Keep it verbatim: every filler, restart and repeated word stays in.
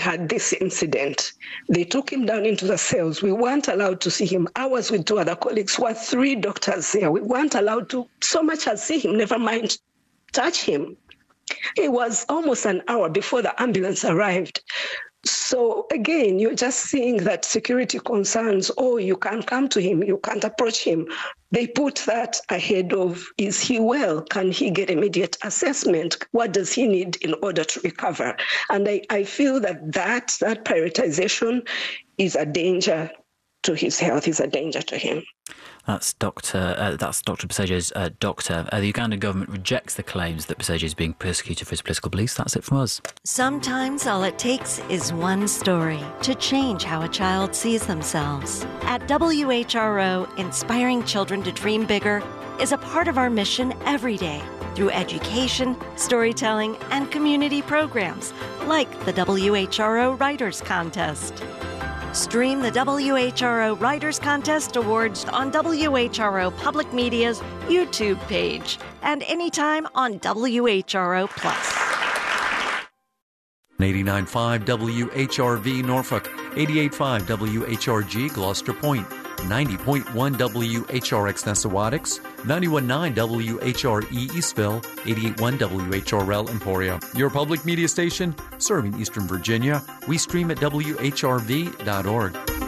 had this incident. They took him down into the cells. We weren't allowed to see him. I was with two other colleagues who were three doctors there. We weren't allowed to so much as see him, never mind touch him. It was almost an hour before the ambulance arrived. So again, you're just seeing that security concerns, oh, you can't come to him, you can't approach him. They put that ahead of, is he well? Can he get immediate assessment? What does he need in order to recover? And I, I feel that, that that prioritization is a danger to his health, is a danger to him. That's Doctor Uh, that's Doctor Busejo's uh, doctor. Uh, the Ugandan government rejects the claims that Busejo is being persecuted for his political beliefs. That's it from us. Sometimes all it takes is one story to change how a child sees themselves. At W H R O, inspiring children to dream bigger is a part of our mission every day through education, storytelling, and community programs like the W H R O Writers Contest. Stream the W H R O Writers Contest Awards on W H R O Public Media's YouTube page and anytime on W H R O Plus. eighty-nine point five W H R V Norfolk, eighty-eight point five W H R G Gloucester Point, ninety point one W H R X Nessawadix, ninety-one point nine W H R E Eastville, eighty-eight point one W H R L Emporia. Your public media station serving Eastern Virginia. We stream at W H R V dot org.